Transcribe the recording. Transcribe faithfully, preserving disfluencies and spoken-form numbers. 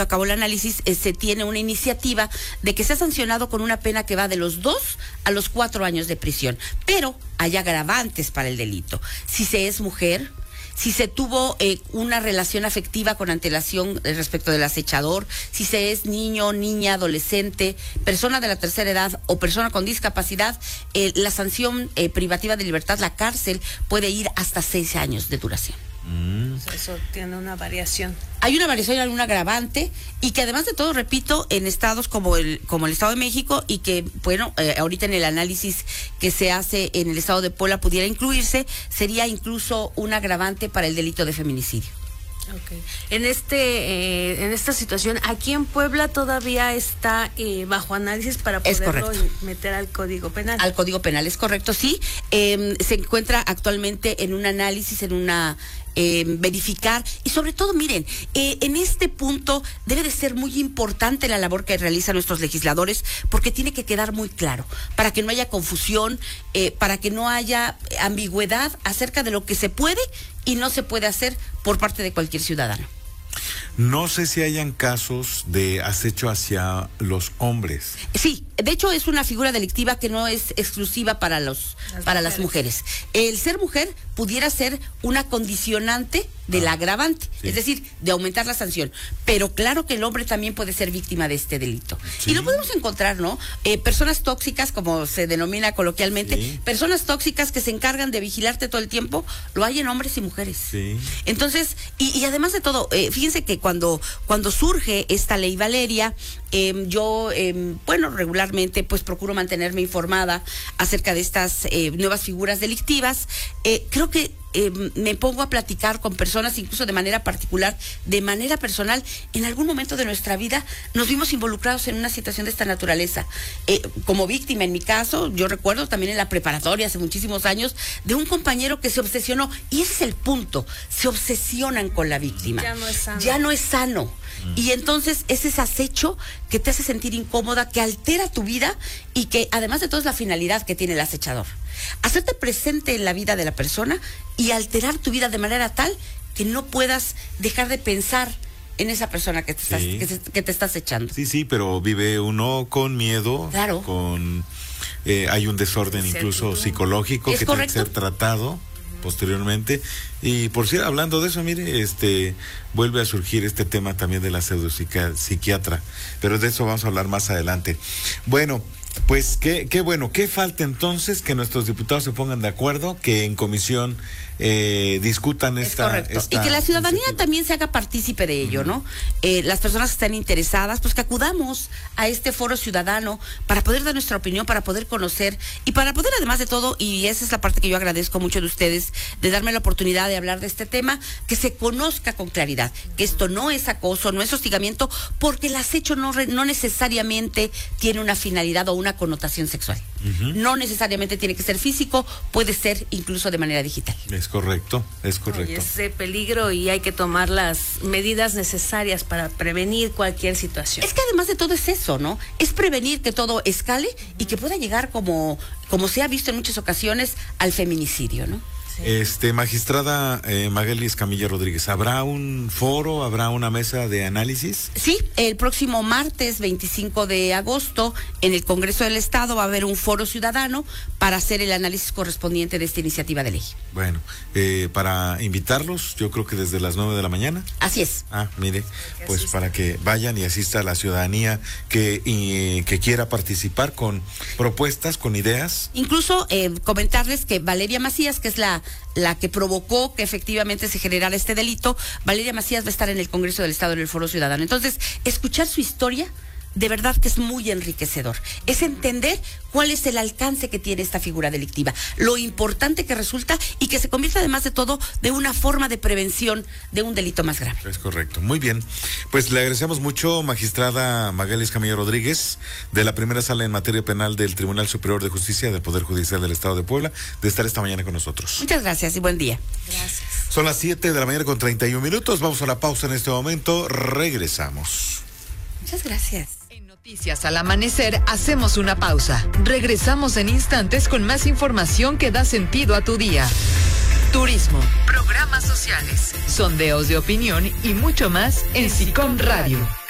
llevando a cabo el análisis, eh, se tiene una iniciativa de que sea sancionado con una pena que va de los dos a los cuatro años de prisión, pero hay agravantes para el delito. Si se es mujer, si se tuvo eh, una relación afectiva con antelación eh, respecto del acechador, si se es niño, niña, adolescente, persona de la tercera edad o persona con discapacidad, eh, la sanción eh, privativa de libertad, la cárcel, puede ir hasta seis años de duración. Mm. Eso tiene una variación. Hay una variación, hay un agravante, y que además de todo, repito, en estados como el como el Estado de México, y que, bueno, eh, ahorita en el análisis que se hace en el Estado de Puebla pudiera incluirse, sería incluso un agravante para el delito de feminicidio. Okay. En este, eh, en esta situación, aquí en Puebla todavía está eh, bajo análisis para poderlo meter al Código Penal. Al Código Penal, es correcto, sí. Eh, se encuentra actualmente en un análisis, en una eh, verificar, y sobre todo, miren, eh, en este punto debe de ser muy importante la labor que realizan nuestros legisladores, porque tiene que quedar muy claro, para que no haya confusión, eh, para que no haya ambigüedad acerca de lo que se puede y no se puede hacer por parte de cualquier ciudadano. No sé si hayan casos de acecho hacia los hombres. Sí, de hecho es una figura delictiva que no es exclusiva para los las para mujeres. las mujeres. El ser mujer pudiera ser una condicionante del ah, agravante, sí. Es decir, de aumentar la sanción. Pero claro que el hombre también puede ser víctima de este delito. Sí. Y lo podemos encontrar, ¿no? Eh, personas tóxicas, como se denomina coloquialmente, sí. Personas tóxicas que se encargan de vigilarte todo el tiempo, lo hay en hombres y mujeres. Sí. Entonces, y, y además de todo, eh, fíjense que cuando, cuando surge esta ley Valeria, eh, yo, eh, bueno, regularmente pues procuro mantenerme informada acerca de estas eh, nuevas figuras delictivas. Eh, creo que Eh, me pongo a platicar con personas, incluso de manera particular, de manera personal. En algún momento de nuestra vida nos vimos involucrados en una situación de esta naturaleza. Eh, como víctima, en mi caso, yo recuerdo también en la preparatoria, hace muchísimos años, de un compañero que se obsesionó. Y ese es el punto, se obsesionan con la víctima. Ya no es sano. Ya no es sano. Mm. Y entonces es ese acecho que te hace sentir incómoda, que altera tu vida y que además de todo es la finalidad que tiene el acechador. Hacerte presente en la vida de la persona y alterar tu vida de manera tal que no puedas dejar de pensar en esa persona que te, sí. estás, que, se, que te estás echando. Sí, sí, pero vive uno con miedo, claro. con eh, hay un desorden incluso psicológico que correcto? tiene que ser tratado posteriormente. Y por cierto, hablando de eso, mire, este vuelve a surgir este tema también de la pseudopsiquiatra, pero de eso vamos a hablar más adelante. Bueno, pues qué, qué bueno, qué falta entonces que nuestros diputados se pongan de acuerdo, que en comisión eh, discutan esta, esta... Y que la ciudadanía también se haga partícipe de ello, uh-huh. ¿no? Eh, las personas que están interesadas, pues que acudamos a este foro ciudadano para poder dar nuestra opinión, para poder conocer y para poder, además de todo, y esa es la parte que yo agradezco mucho de ustedes, de darme la oportunidad de hablar de este tema, que se conozca con claridad, que esto no es acoso, no es hostigamiento, porque el acecho no, re, no necesariamente tiene una finalidad o una connotación sexual. Uh-huh. No necesariamente tiene que ser físico, puede ser incluso de manera digital. Es correcto, es correcto. Y es de peligro y hay que tomar las medidas necesarias para prevenir cualquier situación. Es que además de todo es eso, ¿no? Es prevenir que todo escale uh-huh. y que pueda llegar, como, como se ha visto en muchas ocasiones, al feminicidio, ¿no? Sí. Este, magistrada eh, Magali Escamilla Rodríguez, ¿habrá un foro, habrá una mesa de análisis? Sí, el próximo martes veinticinco de agosto en el Congreso del Estado va a haber un foro ciudadano para hacer el análisis correspondiente de esta iniciativa de ley. Bueno, eh, para invitarlos, yo creo que desde las nueve de la mañana. Así es. Ah, mire, pues para que vayan y asista a la ciudadanía que, y, que quiera participar con propuestas, con ideas. Incluso eh, comentarles que Valeria Macías, que es la la que provocó que efectivamente se generara este delito, Valeria Macías va a estar en el Congreso del Estado en el Foro Ciudadano. Entonces, escuchar su historia de verdad que es muy enriquecedor. Es entender cuál es el alcance que tiene esta figura delictiva, lo importante que resulta y que se convierte además de todo de una forma de prevención de un delito más grave. Es correcto. Muy bien. Pues le agradecemos mucho, magistrada Magali Escamilla Rodríguez, de la primera sala en materia penal del Tribunal Superior de Justicia del Poder Judicial del Estado de Puebla, de estar esta mañana con nosotros. Muchas gracias y buen día. Gracias. Son las siete de la mañana con treinta y un minutos. Vamos a la pausa en este momento. Regresamos. Muchas gracias. Noticias al amanecer, hacemos una pausa. Regresamos en instantes con más información que da sentido a tu día. Turismo, programas sociales, sondeos de opinión y mucho más en SICOM Radio.